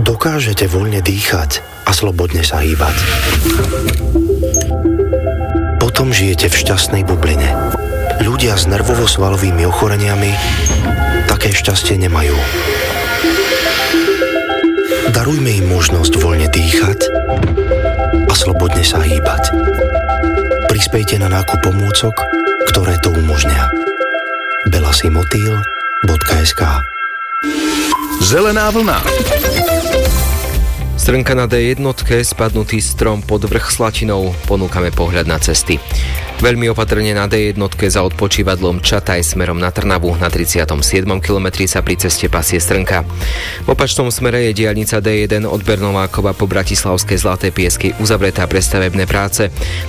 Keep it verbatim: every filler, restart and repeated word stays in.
Dokážete voľne dýchať a slobodne sa hýbať. Potom žijete v šťastnej bubline. Ľudia s nervovo-svalovými ochoreniami také šťastie nemajú. Darujme im možnosť voľne dýchať a slobodne sa hýbať. Prispejte na nákup pomôcok, ktoré to umožnia. belasimotil bodka es ká Zelená vlna. Strnka na dé jednotke, spadnutý strom pod vrch Slatinou, ponúkame pohľad na cesty. Veľmi opatrne na dé jednotke za odpočívadlom Čataj smerom na Trnavu. Na tridsiatom siedmom kilometri sa pri ceste pasie strnka. V opačnom smere je diaľnica dé jeden od Bernovákova po Bratislavskej Zlaté Piesky uzavretá pre stavebné práce.